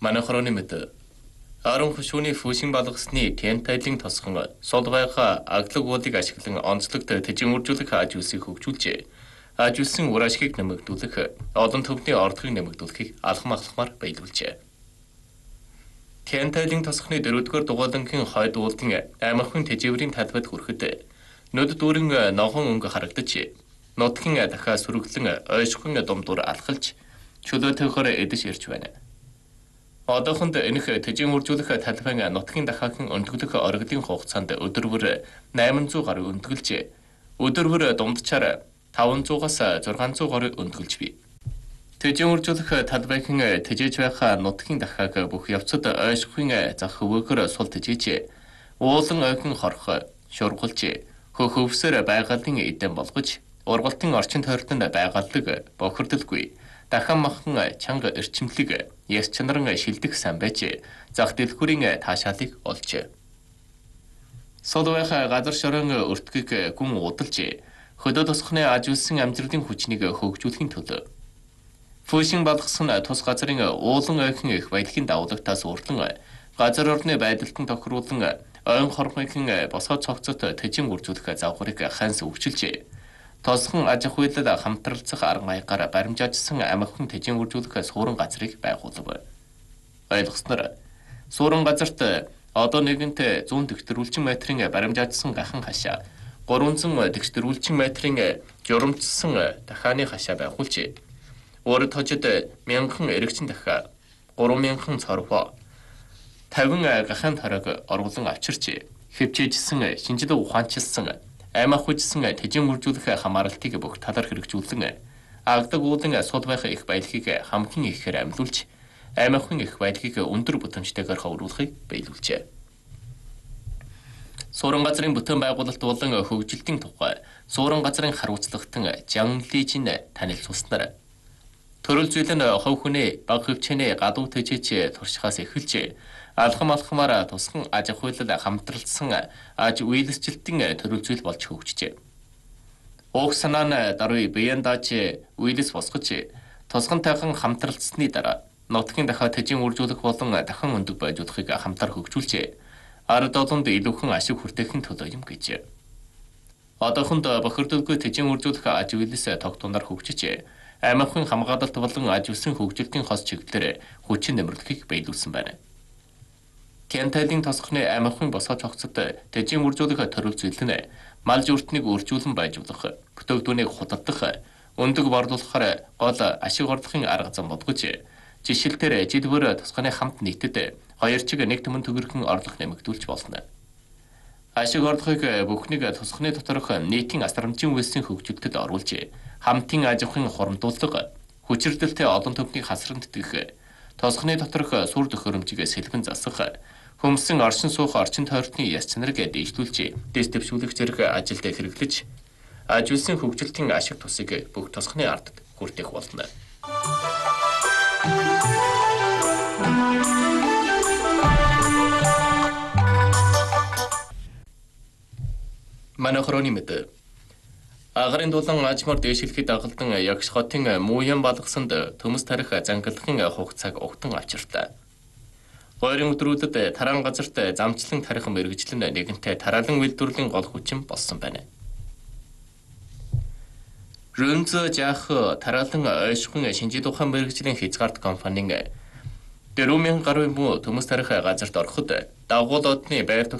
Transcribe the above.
Манай хорооны мэд Аран хушууны фүүшин балгасны тентайлын тосхон солгойхоо аглаг уулыг ашиглан онцлогт тэжин үржүүлэх аж үлсийг хөгжүүлжээ. Аж үлсэн ур ашгийг нэмэгдүүлэх, олон төвний ордохыг нэмэгдүүлэхийг алхмаар баялуулжээ. Тентайлын тосхны 4-р дугуйлангийн хойд уулын аймагын тэжээврийн талбайд хүрэхэд нүд дүүрэн ногоон өнгө харагдаж, нутгийн дахиад сүргэлэн ойшхон думдуур алхалж чөлөөтэйгээр эдэж ирж байна. Одоохонд энэх тэжин үржүүлэх талбайн нутгийн дахаагийн өндгөлөх оргилын хугацаанд өдөрвөр 800 гаруй өндгөлж, өдөрвөр дундчаар 500-аас 600 гаруй өндгөлж бий. Тэжин үржүүлэх талбайхан тэжээж байх нутгийн дахааг бүх явцад ойшихын зах хөвөөгөр сул тэжээж, уулан ойхон хорхо, шургуулж, хөвсөөр байгалийн эдэн болгож, ургалтын орчин тойртонд байгалаг бохирдолгүй, дахин махан чанга эрчимлэг яс чанаран шилдэх сан байж зах дэлгүүрийн таашаалыг олж. Солвайх газар шорон өртгийг гүн удалж, хөдөө тосхны аж үлсэн амжилтын хүчнийг хөгжүүлэхийн тулд фүүшин балгасан тус газрын уулан ойхон их баялагын давуулагтаас урдлан газар орны байдалтан тохируулан ойн хормын босоо цогцот тэжин үржүүлэх завхарыг ханс өвчилж, тосхон аж ахуйлал хамтралцах арга маягаар баримжаажсан амархан тэжин үржүүлэх суурин газрыг байгуулав. Ойлгосноор суурин газарт одоо нэгэнт 100 төгтөрүүлчин метрийн баримжаажсан гахан хашаа, 300 төгтөрүүлчин метрийн журамчсан дахааны хашаа байгуулж, урд хожид 1000 эрэгчин дахиа, 3000 цорвоо, 50 гахаан тараг оруулан авчирч, хэвчээжсэн шинжлэх ухаанчилсан аймагчсан тэжин үржүүлэх хамааралтыг бүх талаар хэрэгжүүлэн агдаг уулын сул байх их баялагийг хамгийн ихээр амьлуулж, аймагын их баялагийг өндөр бүтэмжтэйгээр хөврүүлэхийг баялуулжээ. Суурин газрын бүтээн байгуулалт болон хөгжилтийн тухай суурин газрын хариуцлагатан Жан Лижин танилцуулснаар төрөл зүйл нь хов хүний баг хөвчний гадуу тэжээч туршихаас эхэлж, алхамаар тусган аж ахуйлал хамтралцсан аж үйлсжилтийн төрөл зүйл болж хөгжжээ. Уг санаа нь даруй биеэн дааж үйлс босгож, тусгантайхан хамтралцсны дараа нутгийн дахиад тэжин үржүүлэх болон дахин өндөг байжуулахыг хамтаар хөгжүүлжээ. Ард олонд илүүхэн ашиг хүртэхийн тулд юм гэж. Одоохонд бохирдолгүй тэжин үржүүлэх аж үйлс тогтунаар хөгжиж, аймагын хамгаалалт болон аж үлсийн хөгжилтийн хос чиглэлээр хүчин нэмэрлэхийг баялуулсан байна. Тентайлын тосхны аймагын босоо цогцод тэжин үржүүлэх төрөл зүйл нь мал зүртнийг үржүүлэн байжуулах, бүтээгдүүнийг худалдах, өндөг борлуулахаар гол ашиг орлохын арга зам болгож, жишээлбэл жидвэр тосхны хамт нийтэд 2 чиг нэг төмөн төгрөгөн орлого нэмэгдүүлж болно. Ашиг орлогыг бүхнийг тосхны доторх нийтийн асрамжийн үйлсийн хөгжүүлэлтэд оруулж, хамтын аж ахуйн хуримдуулах, хүчирдэлтэй олон төвний хасран тэтгэх, тосхны доторх сүр төхөөрөмжийг сэлбэн засах, хөмсөн оршин суух орчин тойртны яс чанарыг дэвшүүлж, дэс дэвшүүлэх зэрэг ажилд хэрэглэж, аж үлсийн хөгжилтийн ашиг тусыг бүх тосхны ардд хүртэх болно. Манай хорооны мэд агарын дулаан ажмаар дээшилхэд дагалдан ягш хотын мууян балгасанд төмөс тарих зангалахын хугацааг угтан авчирлаа. Гойрын өдрүүдэд тараан газарт замчлан тарих мэргэжлэн нэгэнтээ тараалан үйлдвэрлэлийн гол хүчин болсон байна. Рөнзө жаах тараалан ойшхон шинжлэх ухаан мэргэжлийн хязгаарт компанийн 4000 гаруй муу төмөс тарих газарт ороход дагуулдны байр